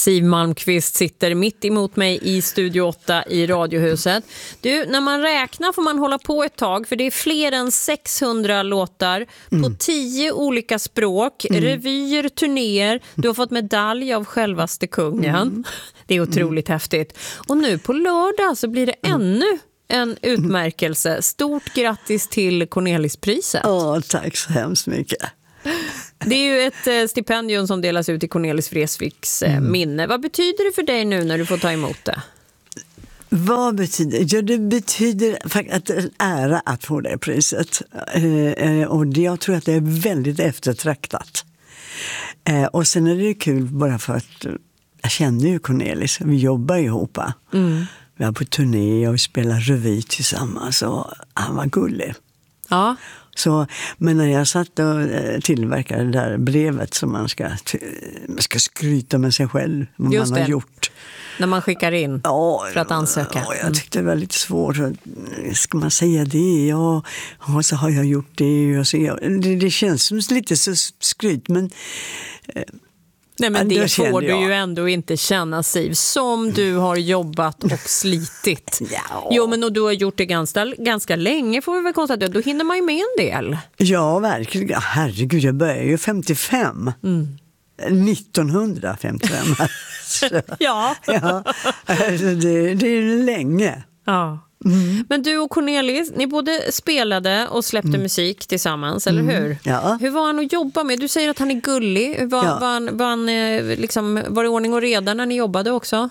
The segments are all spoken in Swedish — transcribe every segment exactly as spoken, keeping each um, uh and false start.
Siw Malmkvist sitter mitt emot mig i Studio åtta i Radiohuset. Du, när man räknar får man hålla på ett tag, för det är fler än sexhundra låtar mm. på tio olika språk, mm. revyer, turnéer. Du har fått medalj av självaste kungen. Mm. Det är otroligt mm. häftigt. Och nu på lördag så blir det mm. ännu en utmärkelse. Stort grattis till Cornelispriset. Ja, tack så hemskt mycket. Det är ju ett stipendium som delas ut i Cornelis Vreeswijks mm. minne. Vad betyder det för dig nu när du får ta emot det? Vad betyder det? Ja, det betyder faktiskt att det är en ära att få det priset. Eh, och det, jag tror att det är väldigt eftertraktat. Eh, och sen är det kul bara för att jag känner ju Cornelis. Vi jobbar ihop. Mm. Vi var på turné och vi spelar revy tillsammans och han var gullig. Ja. Så, men när jag satt och tillverkade det där brevet som man ska, man ska skryta med sig själv, vad Just man har det. gjort. När man skickar in ja, för att ansöka. Ja, jag tyckte det var lite svårt. Ska man säga det? Ja, ja så har jag gjort det. Och så, ja, det, det känns som lite så skryt, men... Eh, Nej, men ja, det får du jag. ju ändå inte känna, Siw, som du har jobbat och slitit. Ja. Jo, men och du har gjort det ganska, ganska länge, får vi väl konstatera. Då hinner man ju med en del. Ja, verkligen. Herregud, jag började ju femtiofem. Mm. nittonhundrafemtiofem. ja. ja. Alltså det, det är länge. Ja. Mm. Men du och Cornelis, ni både spelade och släppte mm. musik tillsammans, eller hur? Mm. Ja. Hur var han att jobba med? Du säger att han är gullig. Var, ja. var, han, var, han, liksom, var det ordning och reda när ni jobbade också?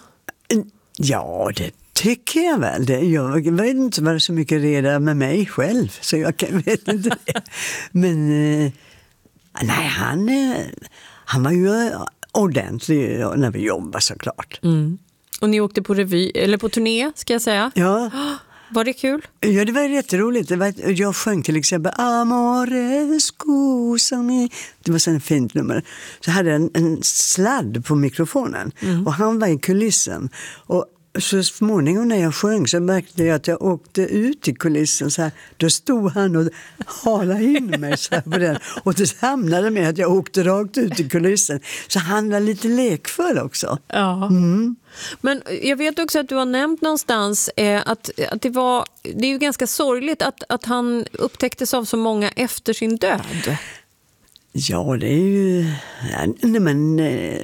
Ja, det tycker jag väl. Det, jag vet inte vad det så mycket reda med mig själv, så jag kan, vet inte det. Men nej, han, han var ju ordentlig när vi jobbade såklart. Mm. Och ni åkte på revy, eller på turné ska jag säga. Ja. Var det kul? Ja, det var jätteroligt. Det var, jag sjöng till exempel Amore scusami. Det var så en fint nummer. Så hade jag en, en sladd på mikrofonen. Mm. Och han var i kulissen. Och så småningom när jag sjöng så märkte jag att jag åkte ut i kulissen så här. Då stod han och halade in mig så här på den. Och det hamnade med att jag åkte rakt ut i kulissen. Så han var lite lekfull också. Ja. Mm. Men jag vet också att du har nämnt någonstans eh, att, att det var, det är ju ganska sorgligt att, att han upptäcktes av så många efter sin död. Ja, det är ju... Nej, men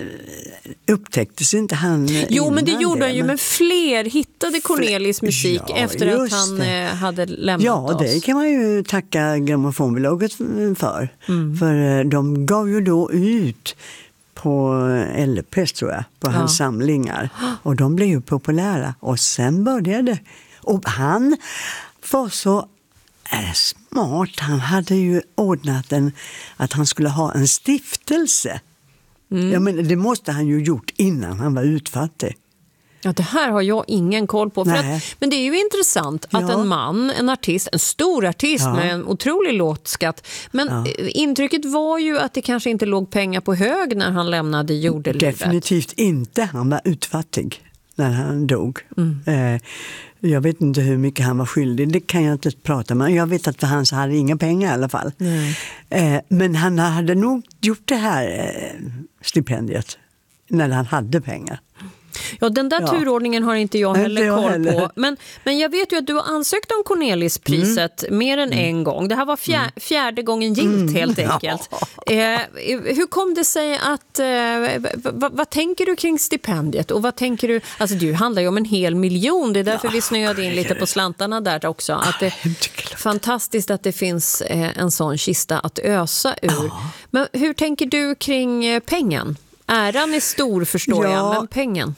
upptäcktes inte han... Jo, men det gjorde det, han ju, men fler hittade Cornelis musik ja, efter att han det. hade lämnat ja, oss. Ja, det kan man ju tacka grammofonbolaget för. Mm. För de gav ju då ut på L P, tror jag, på ja. hans samlingar. Och de blev ju populära. Och sen började... Och han var så... är smart. Han hade ju ordnat en, att han skulle ha en stiftelse. Mm. Ja, men det måste han ju gjort innan han var utfattig. Ja, det här har jag ingen koll på. För att, men det är ju intressant att ja. en man, en artist, en stor artist ja. med en otrolig låtskatt. Men ja. intrycket var ju att det kanske inte låg pengar på hög när han lämnade jordelivet. Definitivt inte. Han var utfattig när han dog. Mm. Eh, Jag vet inte hur mycket han var skyldig. Det kan jag inte prata med. Jag vet att han hade inga pengar i alla fall. Eh, men han hade nog gjort det här eh, stipendiet när han hade pengar. Ja, den där ja. turordningen har inte jag heller inte jag koll heller. på. Men, men jag vet ju att du har ansökt om Cornelispriset mm. mer än mm. en gång. Det här var fjär, fjärde gången gilt mm. helt enkelt. Ja. Eh, hur kom det sig att... Eh, vad, vad tänker du kring stipendiet? Och vad tänker du... Alltså det handlar ju om en hel miljon. Det är därför ja, vi snöade in lite på slantarna där också. Att det är fantastiskt att det finns eh, en sån kista att ösa ur. Ja. Men hur tänker du kring eh, pengen? Äran är stor, förstår ja. jag, men pengen?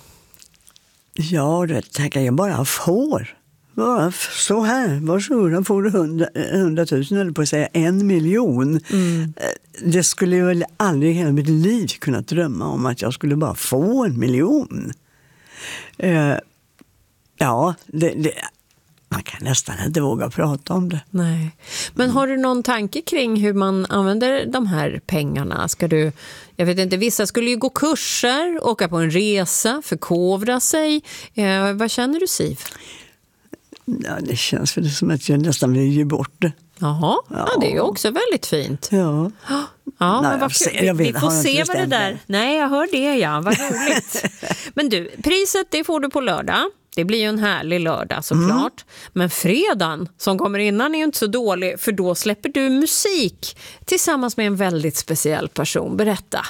Ja, det tackar jag bara får. Bara så här, varsågod, får du hundratusen eller på att säga en miljon. Mm. Det skulle jag väl aldrig i hela mitt liv kunna drömma om att jag skulle bara få en miljon. Uh, ja, det... det man kan nästan inte våga prata om det. Nej. Men har du någon tanke kring hur man använder de här pengarna? Ska du, jag vet inte, vissa skulle ju gå kurser, åka på en resa, förkovra sig. Eh, vad känner du, Siw? Ja, det känns för det som att jag nästan vill ge bort det. Jaha, ja. Ja, det är ju också väldigt fint. Ja. Ja, Nej, men vad, se, jag vet, vi får se vad det där... det. Nej, jag hör det, ja. Vad roligt. Men du, priset det får du på lördag. Det blir ju en härlig lördag såklart. Mm. Men fredagen som kommer innan är ju inte så dålig, för då släpper du musik tillsammans med en väldigt speciell person. Berätta.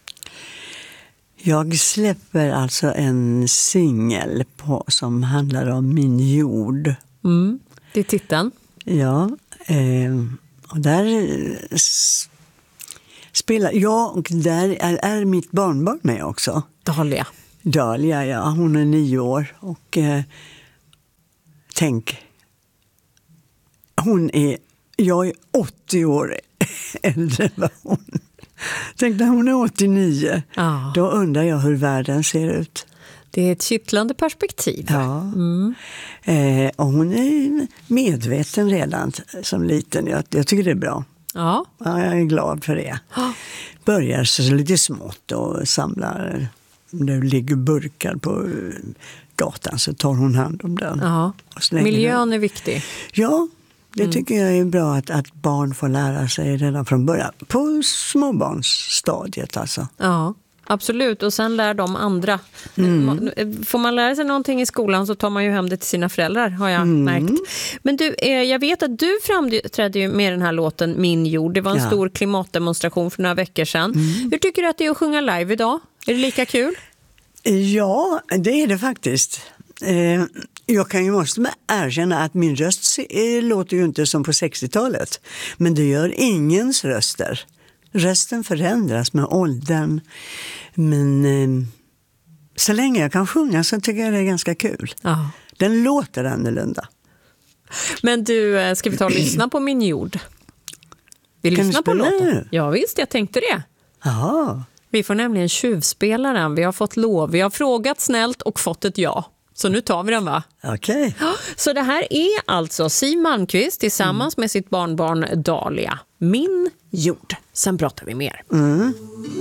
Jag släpper alltså en singel på som handlar om min jord. Mm. Det är titeln. Ja, eh, och där spelar jag, och där är, är mitt barnbarn med också. Dahlia. Dahlia, ja. Hon är nio år. Och eh, tänk, hon är, jag är åttio år äldre än hon. Tänk när hon är åttionio, ja. Då undrar jag hur världen ser ut. Det är ett kittlande perspektiv. Ja. Mm. Eh, och hon är medveten redan som liten. Jag, jag tycker det är bra. Ja. Ja, jag är glad för det. Börjar så lite smått och samlar. Det ligger burkar på gatan så tar hon hand om den. Ja. Miljön den. är viktig. Ja, det tycker mm. jag är bra att, att barn får lära sig redan från början. På småbarnsstadiet alltså. Ja. Absolut, och sen lär de andra. Mm. Får man lära sig någonting i skolan så tar man ju hem det till sina föräldrar, har jag mm. märkt. Men du, jag vet att du framträdde ju med den här låten Min jord. Det var en ja. stor klimatdemonstration för några veckor sedan. Mm. Hur tycker du att det är att sjunga live idag? Är det lika kul? Ja, det är det faktiskt. Jag kan ju måste erkänna att min röst låter ju inte som på sextiotalet. Men det gör ingens röster. Rösten förändras med åldern, men eh, så länge jag kan sjunga så tycker jag det är ganska kul. Aha. Den låter annorlunda. Men du, ska vi ta och lyssna på Min jord? Vi kan lyssnar på låten? Nu? Ja visst, jag tänkte det. Aha. Vi får nämligen tjuvspela den. Vi har fått lov. Vi har frågat snällt och fått ett ja. Så nu tar vi den, va? Okej. Okay. Så det här är alltså Siw Malmkvist tillsammans mm. med sitt barnbarn Dahlia. Min jord. Sen pratar vi mer. Mm.